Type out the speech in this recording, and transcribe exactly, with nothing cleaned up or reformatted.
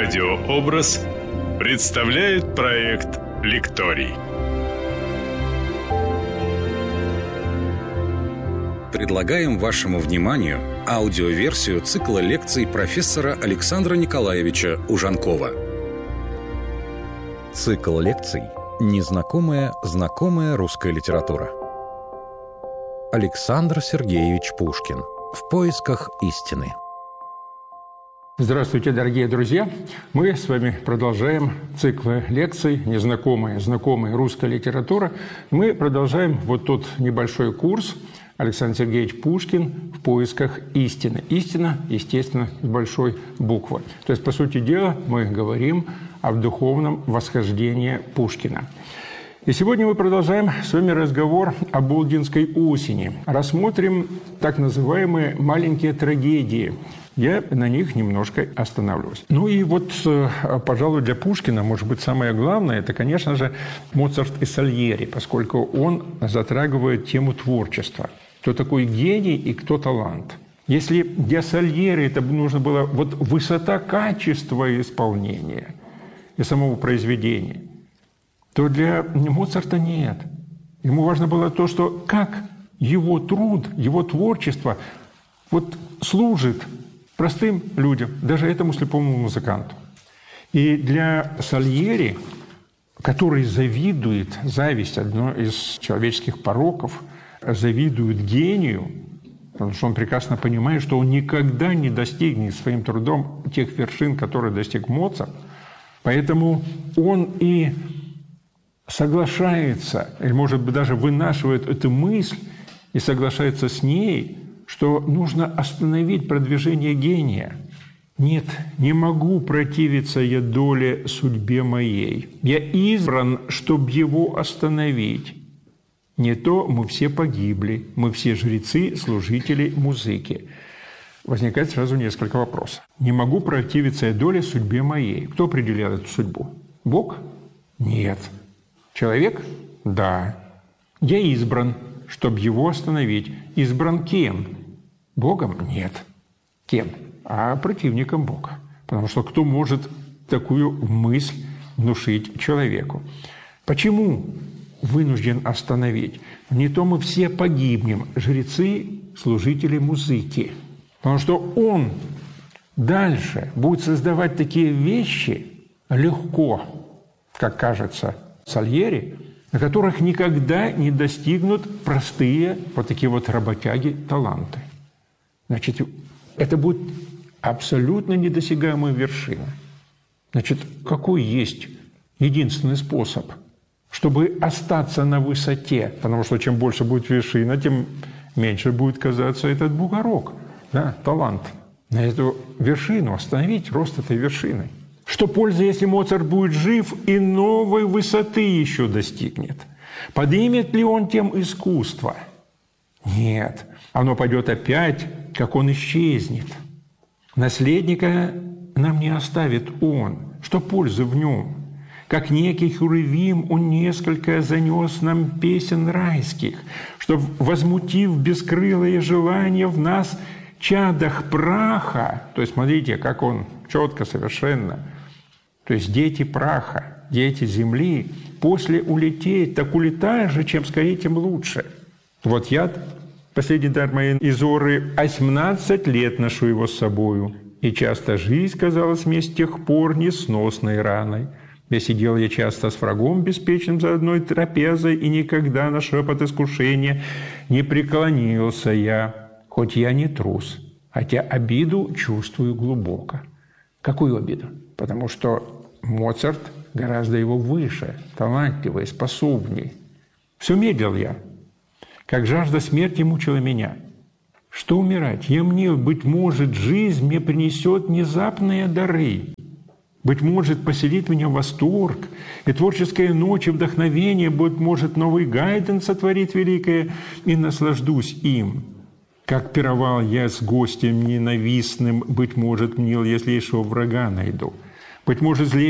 Радиообраз представляет проект «Лекторий». Предлагаем вашему вниманию аудиоверсию цикла лекций профессора Александра Николаевича Ужанкова. Цикл лекций «Незнакомая, знакомая русская литература». Александр Сергеевич Пушкин. В поисках истины. Здравствуйте, дорогие друзья! Мы с вами продолжаем цикл лекций «Незнакомая, знакомая русская литература». Мы продолжаем вот тот небольшой курс Александр Сергеевич Пушкин «В поисках истины». Истина, естественно, с большой буквы. То есть, по сути дела, мы говорим о духовном восхождении Пушкина. И сегодня мы продолжаем с вами разговор о Болдинской осени. Рассмотрим так называемые маленькие трагедии. Я на них немножко остановлюсь. Ну и вот, пожалуй, для Пушкина, может быть, самое главное, это, конечно же, Моцарт и Сальери, поскольку он затрагивает тему творчества. Кто такой гений и кто талант. Если для Сальери это нужно было вот высота качества исполнения и самого произведения, то для Моцарта нет. Ему важно было то, что как его труд, его творчество вот служит простым людям, даже этому слепому музыканту. И для Сальери, который завидует, зависть – одно из человеческих пороков, завидует гению, потому что он прекрасно понимает, что он никогда не достигнет своим трудом тех вершин, которые достиг Моцарт. Поэтому он и соглашается, или, может быть, даже вынашивает эту мысль и соглашается с ней, что нужно остановить продвижение гения. Нет, не могу противиться я доле судьбе моей. Я избран, чтоб его остановить. Не то мы все погибли, мы все жрецы, служители музыки. Возникает сразу несколько вопросов. Не могу противиться я доле судьбе моей. Кто определяет эту судьбу? Бог? Нет. Человек? Да. Я избран, чтобы его остановить. Избран кем? Богом? Нет. Кем? А противником Бога. Потому что кто может такую мысль внушить человеку? Почему вынужден остановить? Не то мы все погибнем, жрецы, служители музыки. Потому что он дальше будет создавать такие вещи легко, как кажется Сальери, на которых никогда не достигнут простые вот такие вот работяги таланты. Значит, это будет абсолютно недосягаемая вершина. Значит, какой есть единственный способ, чтобы остаться на высоте? Потому что чем больше будет вершина, тем меньше будет казаться этот бугорок, да, талант. На эту вершину остановить рост этой вершины. Что польза, если Моцарт будет жив и новой высоты еще достигнет? Поднимет ли он тем искусство? Нет. Оно пойдет опять, как он исчезнет. Наследника нам не оставит он. Что пользы в нем? Как некий Херувим, он несколько занес нам песен райских, что, возмутив бескрылое желание в нас, чадах праха, то есть смотрите, как он четко, совершенно, то есть дети праха, дети земли, после улететь, так улетай же, чем скорее, тем лучше. Вот я, последний дар моей Изоры, осьмнадцать лет ношу его с собою, и часто жизнь казалась мне с тех пор несносной раной. Я сидел я часто с врагом беспечным за одной трапезой, и никогда на шепот искушения не преклонился я, хоть я не трус, хотя обиду чувствую глубоко. Какую обиду? Потому что Моцарт гораздо его выше, талантливее, способней. Все медлил я, как жажда смерти мучила меня. Что умирать? Я мне, быть может, жизнь мне принесет внезапные дары. Быть может, поселит меня в восторг, и творческая ночь и вдохновение, быть может, новый Гайден сотворит великое, и наслаждусь им. Как пировал я с гостем ненавистным, быть может, мнил, если еще врага найду. Быть может, злее